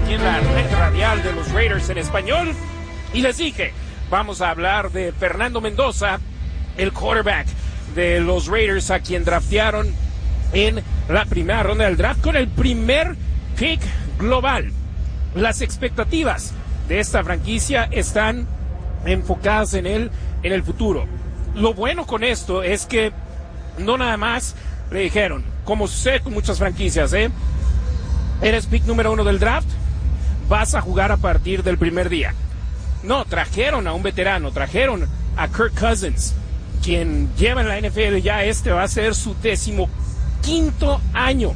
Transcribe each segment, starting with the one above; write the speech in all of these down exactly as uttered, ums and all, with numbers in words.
aquí en la red radial de los Raiders en español. Y les dije, vamos a hablar de Fernando Mendoza, el quarterback de los Raiders, a quien draftearon en la primera ronda del draft con el primer pick global. Las expectativas de esta franquicia están enfocadas en él, en el futuro. Lo bueno con esto es que no nada más le dijeron, como sucede con muchas franquicias, ¿eh? Eres pick número uno del draft, vas a jugar a partir del primer día. No, trajeron a un veterano, trajeron a Kirk Cousins, quien lleva en la N F L ya este va a ser su décimo quinto año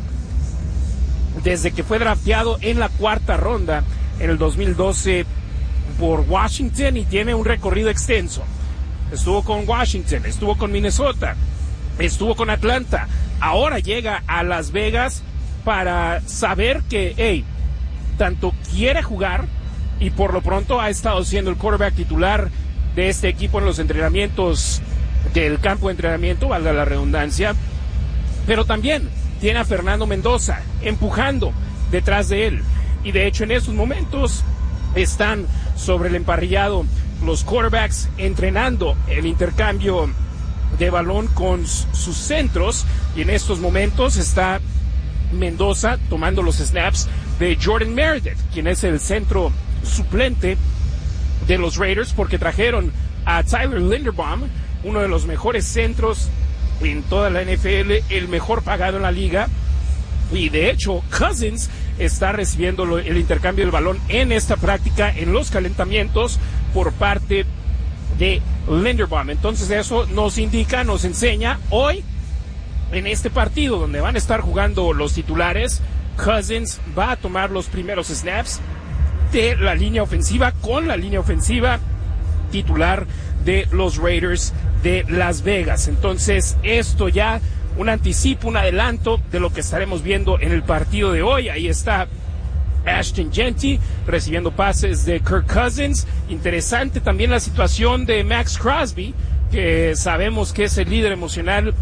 desde que fue drafteado en la cuarta ronda en el dos mil doce por Washington, y tiene un recorrido extenso. Estuvo con Washington, estuvo con Minnesota, estuvo con Atlanta, ahora llega a Las Vegas para saber que, hey, tanto quiere jugar y por lo pronto ha estado siendo el quarterback titular de este equipo en los entrenamientos del campo de entrenamiento, valga la redundancia, pero también tiene a Fernando Mendoza empujando detrás de él, y de hecho en estos momentos están sobre el emparrillado los quarterbacks entrenando el intercambio de balón con sus centros, y en estos momentos está Mendoza tomando los snaps de Jordan Meredith, quien es el centro suplente de los Raiders, porque trajeron a Tyler Linderbaum, uno de los mejores centros en toda la N F L, el mejor pagado en la liga, y de hecho Cousins está recibiendo el intercambio del balón en esta práctica, en los calentamientos, por parte de Linderbaum. Entonces eso nos indica, nos enseña hoy en este partido donde van a estar jugando los titulares, Cousins va a tomar los primeros snaps de la línea ofensiva con la línea ofensiva titular de los Raiders de Las Vegas. Entonces esto ya un anticipo, un adelanto de lo que estaremos viendo en el partido de hoy. Ahí está Ashton Jeanty recibiendo pases de Kirk Cousins. Interesante también la situación de Max Crosby, que sabemos que es el líder emocional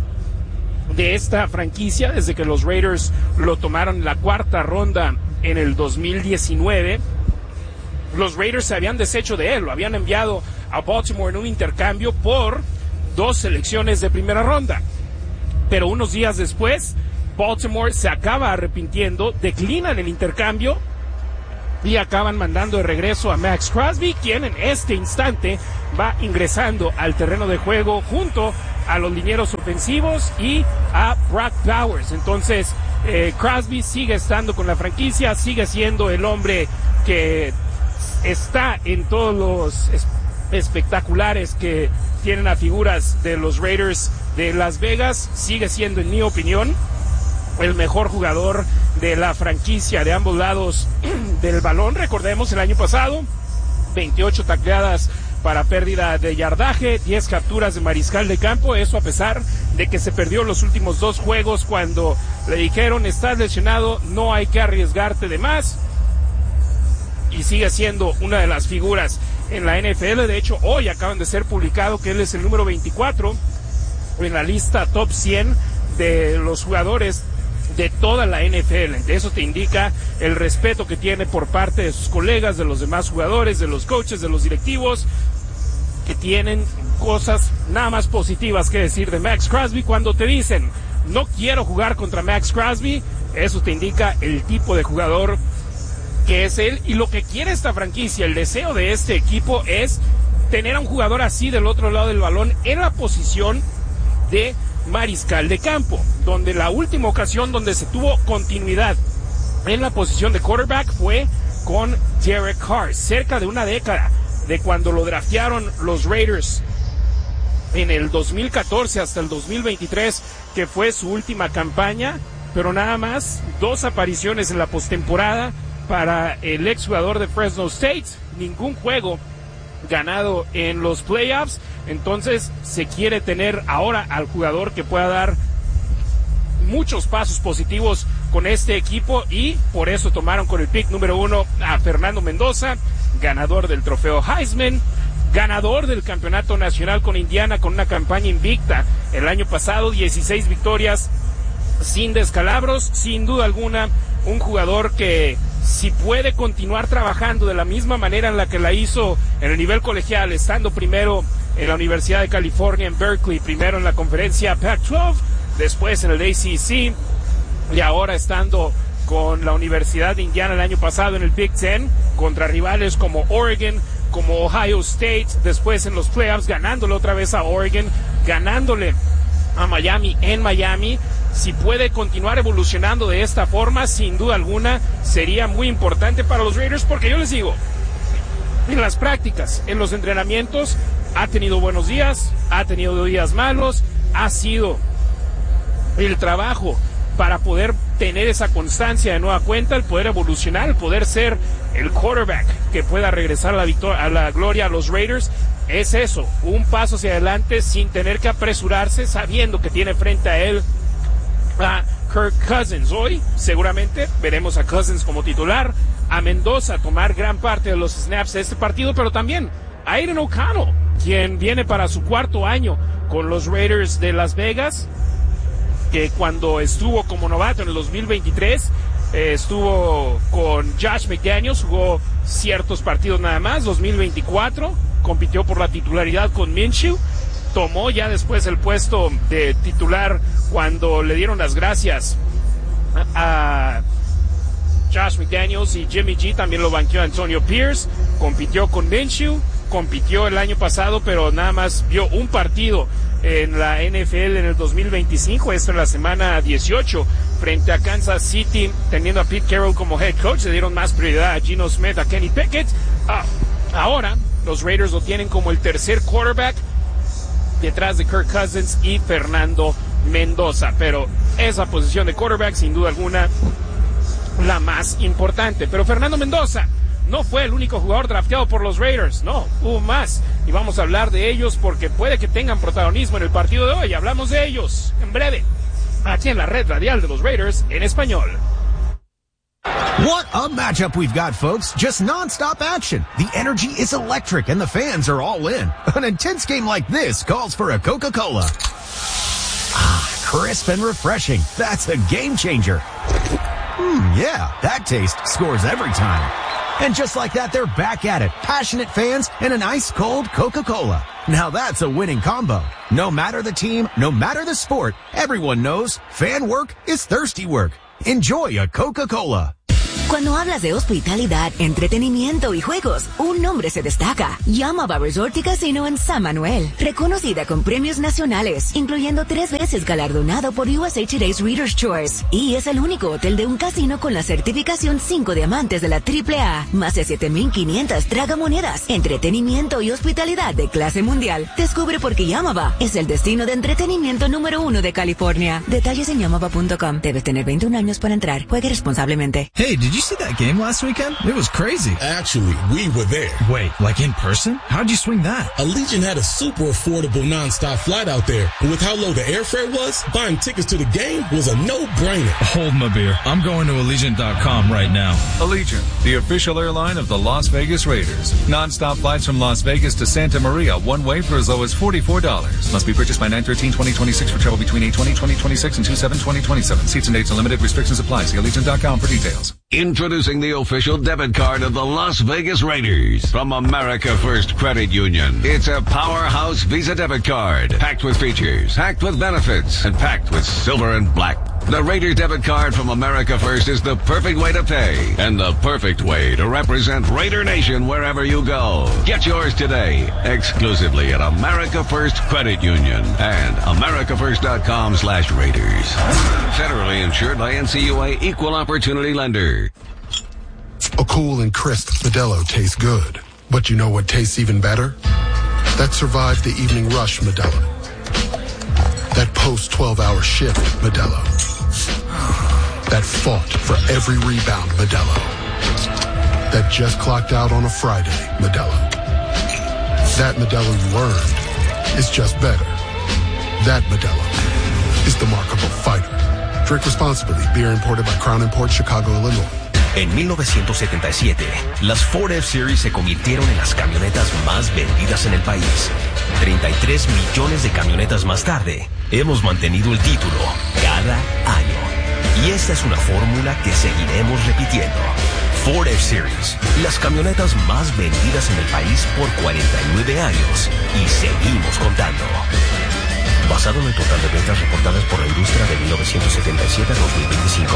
de esta franquicia desde que los Raiders lo tomaron en la cuarta ronda en el dos mil diecinueve. Los Raiders se habían deshecho de él, lo habían enviado a Baltimore en un intercambio por dos selecciones de primera ronda, pero unos días después Baltimore se acaba arrepintiendo, declinan el intercambio y acaban mandando de regreso a Max Crosby, quien en este instante va ingresando al terreno de juego junto a los linieros ofensivos y a Brock Bowers. Entonces eh, Crosby sigue estando con la franquicia, sigue siendo el hombre que está en todos los es- espectaculares que tienen a figuras de los Raiders de Las Vegas, sigue siendo, en mi opinión, el mejor jugador de la franquicia de ambos lados del balón. Recordemos el año pasado, veintiocho tacleadas para pérdida de yardaje, diez capturas de mariscal de campo, eso a pesar de que se perdió los últimos dos juegos cuando le dijeron, estás lesionado, no hay que arriesgarte de más, y sigue siendo una de las figuras en la N F L. De hecho, hoy acaban de ser publicado que él es el número veinticuatro en la lista top cien de los jugadores de toda la N F L. De eso te indica el respeto que tiene por parte de sus colegas, de los demás jugadores, de los coaches, de los directivos, que tienen cosas nada más positivas que decir de Max Crosby. Cuando te dicen, no quiero jugar contra Max Crosby, eso te indica el tipo de jugador que es él, y lo que quiere esta franquicia, el deseo de este equipo es tener a un jugador así del otro lado del balón en la posición de mariscal de campo, donde la última ocasión donde se tuvo continuidad en la posición de quarterback fue con Derek Carr, cerca de una década de cuando lo draftearon los Raiders en el dos mil catorce hasta el dos mil veintitrés, que fue su última campaña, pero nada más dos apariciones en la postemporada para el exjugador de Fresno State, ningún juego ganado en los playoffs. Entonces se quiere tener ahora al jugador que pueda dar muchos pasos positivos con este equipo, y por eso tomaron con el pick número uno a Fernando Mendoza, ganador del trofeo Heisman, ganador del campeonato nacional con Indiana con una campaña invicta el año pasado, dieciséis victorias sin descalabros, sin duda alguna un jugador que si puede continuar trabajando de la misma manera en la que la hizo en el nivel colegial, estando primero en la Universidad de California en Berkeley, primero en la conferencia Pac doce, después en el A C C, y ahora estando con la Universidad de Indiana el año pasado en el Big Ten, contra rivales como Oregon, como Ohio State, después en los playoffs ganándole otra vez a Oregon, ganándole a Miami en Miami. Si puede continuar evolucionando de esta forma, sin duda alguna sería muy importante para los Raiders, porque yo les digo, en las prácticas, en los entrenamientos, ha tenido buenos días, ha tenido días malos, ha sido el trabajo para poder tener esa constancia de nueva cuenta, el poder evolucionar, el poder ser el quarterback que pueda regresar a la victoria, a la gloria a los Raiders. Es eso, un paso hacia adelante sin tener que apresurarse, sabiendo que tiene frente a él a Kirk Cousins. Hoy seguramente veremos a Cousins como titular, a Mendoza tomar gran parte de los snaps de este partido, pero también a Aiden O'Connell, quien viene para su cuarto año con los Raiders de Las Vegas, que cuando estuvo como novato en el dos mil veintitrés eh, estuvo con Josh McDaniels, jugó ciertos partidos nada más. Dos mil veinticuatro compitió por la titularidad con Minshew, tomó ya después el puesto de titular cuando le dieron las gracias a Josh McDaniels, y Jimmy G también lo banqueó a Antonio Pierce. Compitió con Minshew, compitió el año pasado, pero nada más vio un partido en la N F L en el dos mil veinticinco, esto en la semana dieciocho, frente a Kansas City, teniendo a Pete Carroll como head coach. Le dieron más prioridad a Geno Smith, a Kenny Pickett. Ah, ahora los Raiders lo tienen como el tercer quarterback, detrás de Kirk Cousins y Fernando Mendoza, pero esa posición de quarterback sin duda alguna la más importante. Pero Fernando Mendoza no fue el único jugador drafteado por los Raiders, no, hubo más, y vamos a hablar de ellos porque puede que tengan protagonismo en el partido de hoy. Hablamos de ellos en breve, aquí en la red radial de los Raiders en español. What a matchup we've got, folks. Just non-stop action. The energy is electric and the fans are all in. An intense game like this calls for a Coca-Cola. Ah, crisp and refreshing. That's a game changer. Hmm, yeah, that taste scores every time. And just like that, they're back at it. Passionate fans and an ice-cold Coca-Cola. Now that's a winning combo. No matter the team, no matter the sport, everyone knows fan work is thirsty work. Enjoy a Coca-Cola. Cuando hablas de hospitalidad, entretenimiento y juegos, un nombre se destaca. Yamava Resort y Casino en San Manuel. Reconocida con premios nacionales, incluyendo tres veces galardonado por U S A Today's Reader's Choice. Y es el único hotel de un casino con la certificación cinco diamantes de la triple A. Más de siete mil quinientas tragamonedas. Entretenimiento y hospitalidad de clase mundial. Descubre por qué Yamava es el destino de entretenimiento número uno de California. Detalles en yamava punto com. Debes tener veintiún años para entrar. Juegue responsablemente. Hey, did you see that game last weekend? It was crazy. Actually, we were there. Wait, like in person? How'd you swing that? Allegiant had a super affordable non-stop flight out there. And with how low the airfare was, buying tickets to the game was a no-brainer. Hold my beer. I'm going to Allegiant dot com right now. Allegiant, the official airline of the Las Vegas Raiders. Non-stop flights from Las Vegas to Santa Maria, one way for as low as forty-four dollars. Must be purchased by nine thirteen twenty twenty-six for travel between eight twenty twenty twenty-six and two seven twenty twenty-seven. Seats and dates are limited. Restrictions apply. See Allegiant dot com for details. Introducing the official debit card of the Las Vegas Raiders from America First Credit Union. It's a powerhouse Visa debit card, packed with features, packed with benefits, and packed with silver and black. The Raiders debit card from America First is the perfect way to pay and the perfect way to represent Raider Nation wherever you go. Get yours today, exclusively at America First Credit Union and America First dot com slash Raiders. Federally insured by N C U A Equal Opportunity Lender. A cool and crisp Modelo tastes good. But you know what tastes even better? That survived the evening rush Modelo. That post twelve hour shift Modelo. That fought for every rebound Modelo. That just clocked out on a Friday Modelo. That Modelo you earned is just better. That Modelo is the markable fighter. Drink responsibly. Beer imported by Crown Imports, Chicago, Illinois. En mil novecientos setenta y siete, las Ford F-Series se convirtieron en las camionetas más vendidas en el país. treinta y tres millones de camionetas más tarde, hemos mantenido el título cada año. Y esta es una fórmula que seguiremos repitiendo. Ford F-Series, las camionetas más vendidas en el país por cuarenta y nueve años y seguimos contando. Basado en el total de ventas reportadas por la industria de mil novecientos setenta y siete a dos mil veinticinco.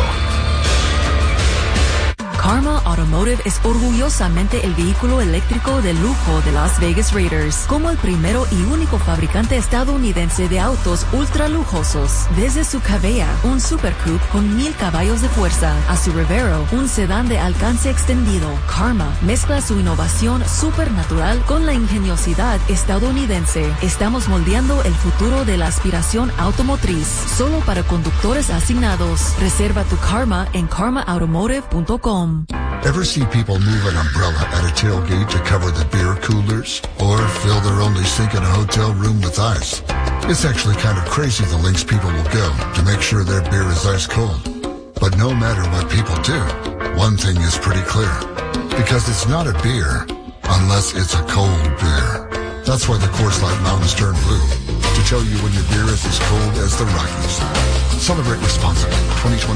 Karma Automotive es orgullosamente el vehículo eléctrico de lujo de Las Vegas Raiders, como el primero y único fabricante estadounidense de autos ultra lujosos. Desde su Cabella, un Super Coupe con mil caballos de fuerza, a su Revero, un sedán de alcance extendido, Karma mezcla su innovación supernatural con la ingeniosidad estadounidense. Estamos moldeando el futuro de la aspiración automotriz, solo para conductores asignados. Reserva tu Karma en karma automotive punto com. Ever see people move an umbrella at a tailgate to cover the beer coolers? Or fill their only sink in a hotel room with ice? It's actually kind of crazy the lengths people will go to make sure their beer is ice cold. But no matter what people do, one thing is pretty clear. Because it's not a beer unless it's a cold beer. That's why the Coors Light Mountains turn blue. To tell you when your beer is as cold as the Rockies. Celebrate responsibly. twenty twenty